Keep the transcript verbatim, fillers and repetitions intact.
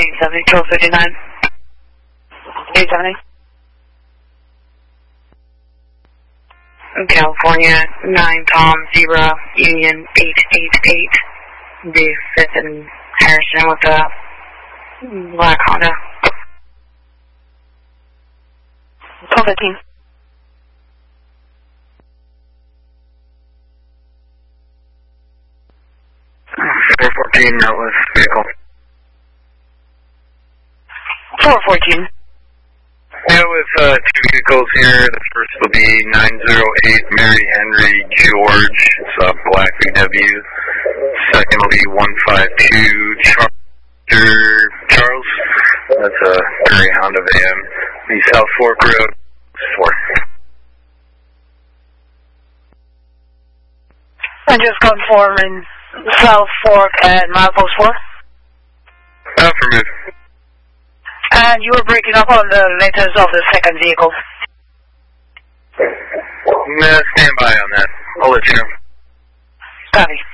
eight seventy, twelve fifty-nine. eight seventy. California, nine Tom, zero, Union, eight eight eight. The fifth and Harrison with the black Honda. twelve fifteen. four fourteen, that was vehicle. four fourteen. Yeah, with uh, two vehicles here. The first will be nine zero eight Mary Henry George. It's a black V W. Second will be one five two Charger Charles. That's a gray Honda van. The South Fork Road. Four. I just confirming South Fork and milepost four. Affirmative. And you were breaking up on the latest of the second vehicle. Nah, stand by on that. I'll let you know. Copy.